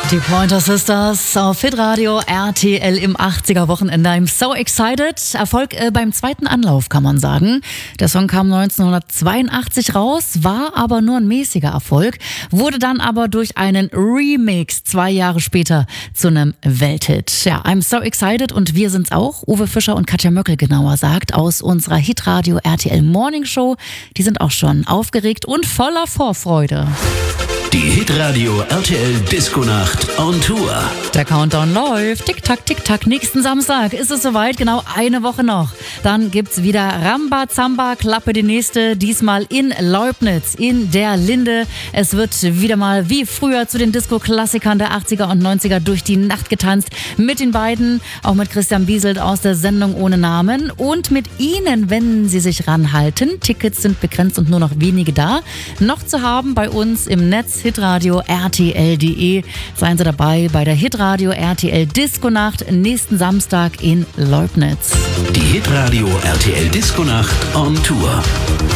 Die Pointer Sisters auf Hitradio RTL im 80er-Wochenende. I'm so excited. Erfolg beim zweiten Anlauf, kann man sagen. Der Song kam 1982 raus, war aber nur ein mäßiger Erfolg, wurde dann aber durch einen Remix 2 Jahre später zu einem Welthit. Ja, I'm so excited und wir sind's auch. Uwe Fischer und Katja Möckel genauer sagt, aus unserer Hitradio RTL Morning Show. Die sind auch schon aufgeregt und voller Vorfreude. Die Hitradio RTL Disco-Nacht on Tour. Der Countdown läuft. Tick-Tack, Tick-Tack. Nächsten Samstag ist es soweit. Genau eine Woche noch. Dann gibt's wieder Rambazamba, Klappe die nächste. Diesmal in Leubnitz, in der Linde. Es wird wieder mal wie früher zu den Disco-Klassikern der 80er und 90er durch die Nacht getanzt. Mit den beiden, auch mit Christian Bieselt aus der Sendung Ohne Namen. Und mit Ihnen, wenn Sie sich ranhalten. Tickets sind begrenzt und nur noch wenige da. Noch zu haben bei uns im Netz. Hitradio RTL.de. Seien Sie dabei bei der Hitradio RTL Disco-Nacht nächsten Samstag in Leubnitz. Die Hitradio RTL Disco-Nacht on Tour.